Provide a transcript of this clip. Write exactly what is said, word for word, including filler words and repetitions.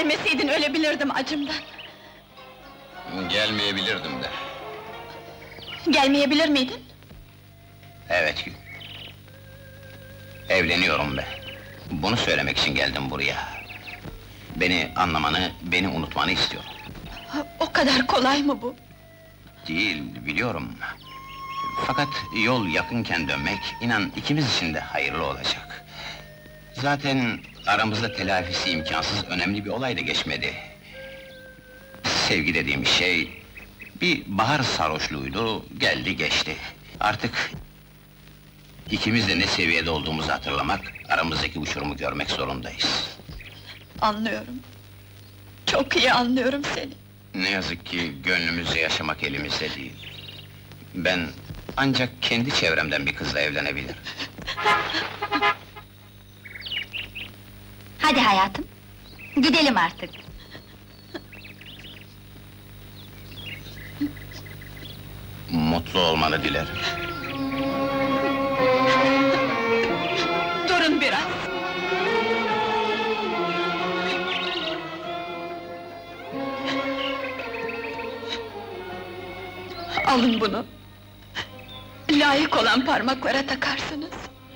gelmeseydin ölebilirdim acımdan. Gelmeyebilirdim de. Gelmeyebilir miydin? Evet. Evleniyorum be. Bunu söylemek için geldim buraya. Beni anlamanı, beni unutmanı istiyorum. O kadar kolay mı bu? Değil, biliyorum. Fakat yol yakınken dönmek, inan ikimiz için de hayırlı olacak. Zaten aramızda telafisi imkansız önemli bir olay da geçmedi. Sevgi dediğim şey, bir bahar sarhoşluğuydu, geldi geçti. Artık ikimiz de ne seviyede olduğumuzu hatırlamak, aramızdaki uçurumu görmek zorundayız. Anlıyorum. Çok iyi anlıyorum seni. Ne yazık ki gönlümüzle yaşamak elimizde değil. Ben ancak kendi çevremden bir kızla evlenebilirim. Hadi hayatım, gidelim artık. Mutlu olmanı dilerim. Durun biraz. Alın bunu. Layık olan parmaklara takarsınız.